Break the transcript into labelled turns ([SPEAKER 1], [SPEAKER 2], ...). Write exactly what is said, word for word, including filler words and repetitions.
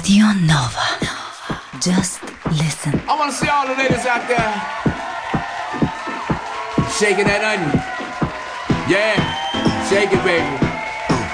[SPEAKER 1] Radio Nova. Just listen.
[SPEAKER 2] I want to see all the ladies out there shaking that onion. Yeah, shake it, baby.